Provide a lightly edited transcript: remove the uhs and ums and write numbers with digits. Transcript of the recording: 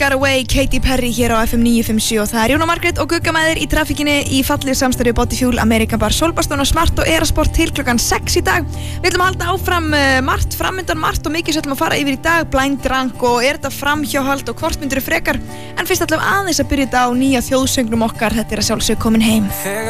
Got Away, Katy Perry hér á FM 957 og það Jóna Margrét og Gugga með þér í trafikkinni í fallið samstarfi Bodyfuel, American Bar, Solbastón og Smart og Erasport til klukkan 6 í dag. Við ætlum að halda áfram margt, framundan margt og mikið sem ætlum að fara yfir í dag, blind rank og þetta framhjáhald og hvort myndirðu frekar. En fyrst ætlum aðeins að byrja þetta á nýja þjóðsöngnum okkar, þetta að sjálfsög komin heim.